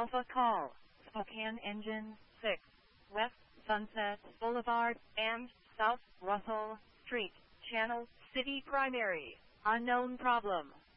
Alpha Call, Spokane Engine 6, West Sunset Boulevard and South Russell Street, Channel City Primary, unknown problem.